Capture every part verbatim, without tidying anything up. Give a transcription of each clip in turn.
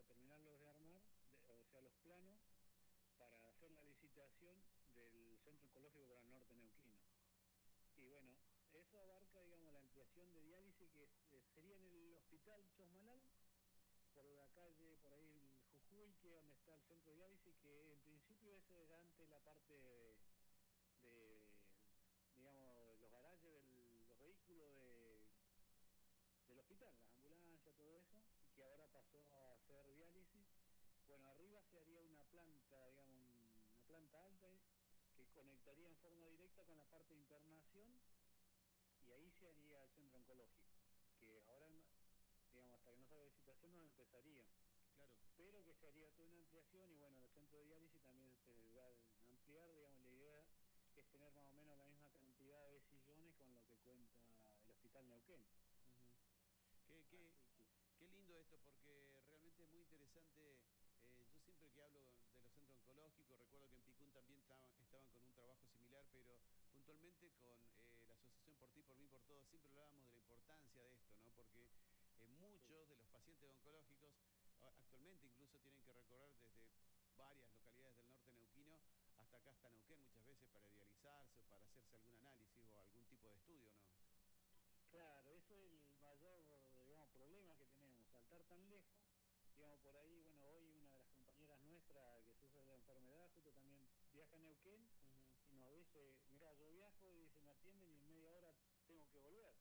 terminarlos de armar, de, o sea, los planos, para hacer la licitación del Centro Oncológico para el Norte Neuquino. Y bueno, eso abarca, digamos, la ampliación de diálisis que eh, sería en el Hospital Chosmalal, por la calle, por ahí el Jujuy, que es donde está el centro de diálisis, que en principio es antes la parte de, de digamos, los garajes de los vehículos de, del hospital, las ambulancias, todo eso, y que ahora pasó a hacer diálisis. Bueno, arriba se haría una planta, digamos, una planta alta que conectaría en forma directa con la parte de internación, y ahí se haría el centro oncológico, que ahora, digamos, hasta que no salga de licitación no empezaría. Claro. Pero que se haría toda una ampliación, y bueno, el centro de diálisis también se va a ampliar, digamos, la idea es tener más o menos la misma cantidad de sillones con lo que cuenta el Hospital Neuquén. Uh-huh. Qué, qué, qué lindo esto, porque realmente es muy interesante. Eh, yo siempre que hablo de los centros oncológicos, recuerdo que en Picún también estaban, estaban con un trabajo similar, pero puntualmente con eh, la Asociación Por Ti, Por Mí, Por Todos, siempre hablábamos de la importancia de esto, ¿no? Porque eh, muchos de los pacientes oncológicos actualmente incluso tienen que recorrer desde varias localidades del norte neuquino hasta acá, hasta Neuquén, muchas veces para dializarse o para hacerse algún análisis o algún tipo de estudio, ¿no? Claro, eso es el mayor, digamos, problema que tenemos, saltar tan lejos. Digamos, por ahí, bueno, hoy una de las compañeras nuestras que sufre la enfermedad justo también viaja a Neuquén, uh-huh, y nos dice, mira, yo viajo, y dice, me atienden y en media hora tengo que volver.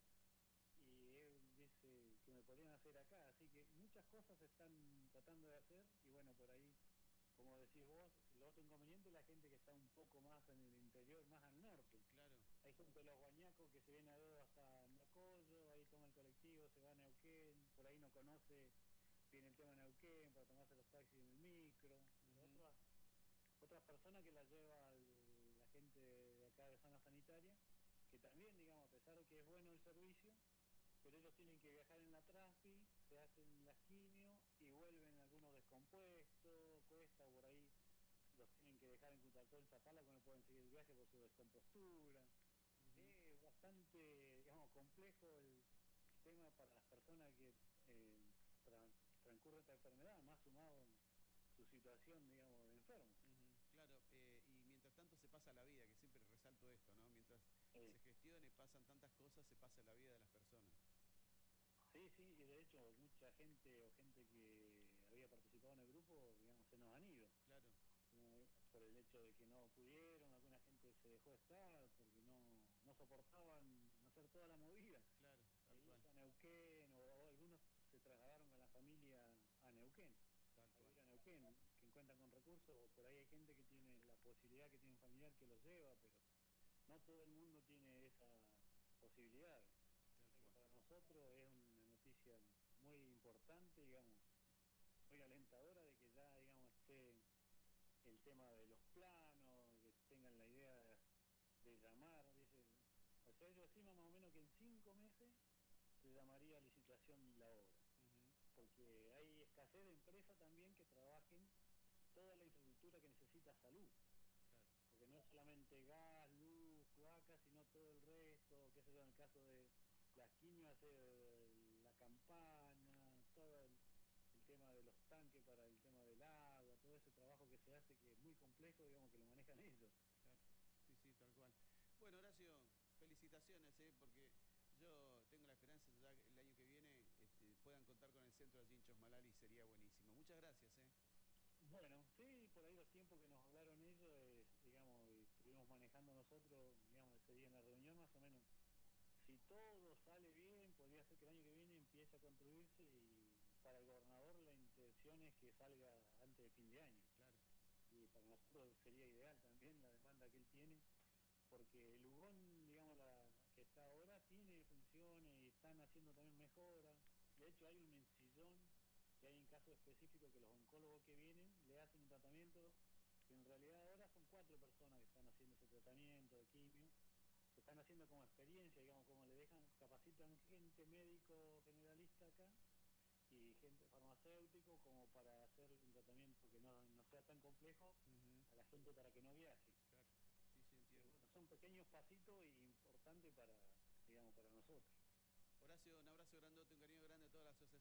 Y él dice que me podrían hacer acá, así que muchas cosas se están tratando de hacer, y bueno, por ahí, como decís vos, el otro inconveniente es la gente que está un poco más en el interior, más al norte. Claro. Hay gente de los guañacos que se viene a dedo hasta Macoyo, ahí toma el colectivo, se va a Neuquén, por ahí no conoce bien el tema de Neuquén, para tomarse los taxis en el micro. Uh-huh. Otras, otras personas que la lleva el, la gente de acá de zona sanitaria, que también, digamos, a pesar de que es bueno el servicio, pero ellos tienen que viajar en la Traspi, se hacen las quimio y vuelven algunos descompuestos, cuesta por ahí, los tienen que dejar en Cutacol, Chapala, que no pueden seguir el viaje por su descompostura. Uh-huh. Es bastante, digamos, complejo el tema para las personas que eh, tra transcurre esta enfermedad, más sumado en su situación, digamos, de enfermo. Uh-huh. Claro, eh, y mientras tanto se pasa la vida, que siempre resalto esto, ¿no? Mientras eh. se gestione, pasan tantas cosas, se pasa la vida de las personas. Sí, sí, y de hecho mucha gente o gente que había participado en el grupo, digamos, se nos han ido. Claro. Eh, por el hecho de que no pudieron, alguna gente se dejó estar porque no, no soportaban hacer toda la movida. Claro, tal e cual. A Neuquén, o, o algunos se trasladaron con la familia a Neuquén. Tal cual. A vivir a Neuquén, que encuentran con recursos, o por ahí hay gente que tiene la posibilidad, que tiene un familiar que los lleva, pero no todo el mundo tiene esa posibilidad. Para nosotros es una noticia muy importante, digamos, muy alentadora de que ya, digamos, esté el tema de los planos, que tengan la idea de, de llamar, dice, o sea, ellos estiman más o menos que en cinco meses se llamaría licitación la obra, uh-huh, porque hay escasez de empresas también que trabajen toda la infraestructura que necesita salud. Claro. Porque no es solamente gas, luz, cloaca, sino todo el resto, que sé yo, en el caso de las quimios, hacer la campana, todo el, el tema de los tanques para el tema del agua, todo ese trabajo que se hace, que es muy complejo, digamos, que lo manejan ellos. Claro, sí, sí, tal cual. Bueno, Horacio, felicitaciones, ¿eh? Porque yo tengo la esperanza ya que el año que viene este, puedan contar con el centro allí en Chosmalal y sería buenísimo. Muchas gracias, ¿eh? Bueno, sí, por ahí los tiempos que nos hablaron ellos, eh, digamos, y estuvimos manejando nosotros, digamos, ese día en la reunión, más o menos, si todo sale bien, podría ser que el año que viene empiece a construirse, y para el gobernador la intención es que salga antes de fin de año. Claro. Y para nosotros sería ideal también la demanda que él tiene, porque el Lugón, digamos, la que está ahora, tiene funciones y están haciendo también mejoras. De hecho, hay un ensillón que hay en casos específicos que los oncólogos que vienen le hacen un tratamiento, que en realidad ahora son cuatro personas que están haciendo ese tratamiento de quimio, que están haciendo como experiencia, digamos, como le dejan, capacitan gente médico generalista acá y gente farmacéutico como para hacer un tratamiento que no, no sea tan complejo, uh-huh, a la gente para que no viaje. Claro, sí, sí, entiendo. Bueno, son pequeños pasitos y importantes para, digamos, para nosotros. Horacio, un abrazo grandote, un cariño grande a toda la sociedad.